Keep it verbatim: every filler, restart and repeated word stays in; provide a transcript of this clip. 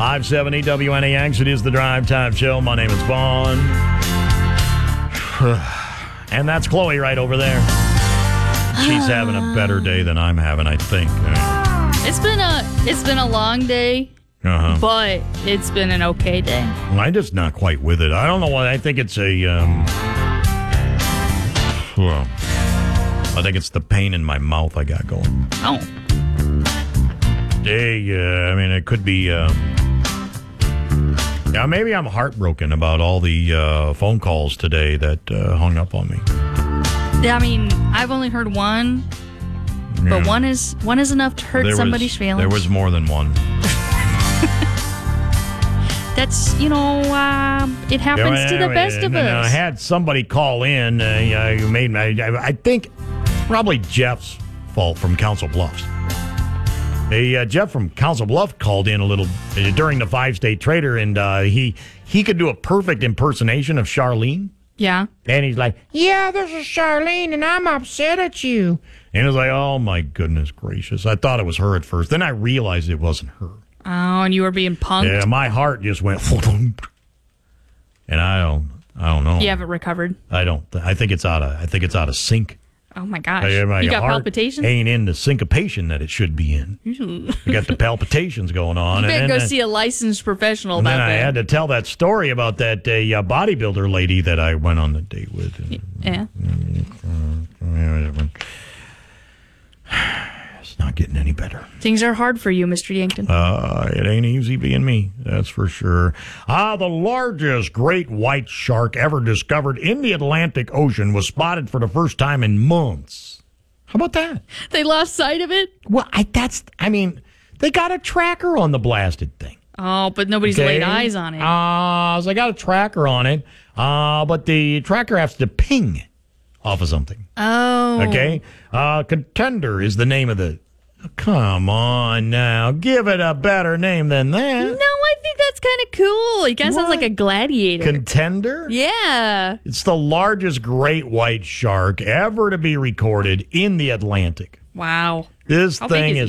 five seventy W N A X. It is the Drive Time Show. My name is Vaughn. And that's Chloe right over there. She's having a better day than I'm having, I think. It's been a it's been a long day, uh-huh. but it's been an okay day. Well, I'm just not quite with it. I don't know why. I think it's a... Um, well, I think it's the pain in my mouth I got going. Oh. Hey, uh, I mean, it could be... Uh, yeah, maybe I'm heartbroken about all the uh, phone calls today that uh, hung up on me. Yeah, I mean, I've only heard one, yeah. but one is one is enough to hurt there somebody's was, feelings. There was more than one. That's, you know, uh, it happens yeah, to the I mean, best of us. I had somebody call in. Uh, you made I, I think probably Jeff's fault from Council Bluffs. Hey, uh, Jeff from Council Bluff called in a little uh, during the five-state trader, and uh, he he could do a perfect impersonation of Charlene. Yeah. And he's like, yeah, this is Charlene, and I'm upset at you. And it was like, oh, my goodness gracious. I thought it was her at first. Then I realized it wasn't her. Oh, and you were being punked? Yeah, my heart just went, and I don't, I don't know. You haven't recovered? I don't. I think it's out of, I think it's out of sync. Oh, my gosh. I, my you got heart palpitations? Ain't in the syncopation that it should be in. You got the palpitations going on. You better and go then, see a licensed professional and about then that. I had to tell that story about that uh, bodybuilder lady that I went on the date with. Yeah. It's not getting any better. Things are hard for you, Mister Yankton. Uh, it ain't easy being me, that's for sure. Ah, the largest great white shark ever discovered in the Atlantic Ocean was spotted for the first time in months. How about that? They lost sight of it? Well, I, that's, I mean, they got a tracker on the blasted thing. Oh, but nobody's okay? laid eyes on it. Uh, so they got a tracker on it, uh, but the tracker has to ping off of something. Oh. Okay? Uh, Contender is the name of the... Oh, come on now. Give it a better name than that. No, I think that's kind of cool. He kind of sounds like a gladiator. Contender? Yeah. It's the largest great white shark ever to be recorded in the Atlantic. Wow. This How thing big is is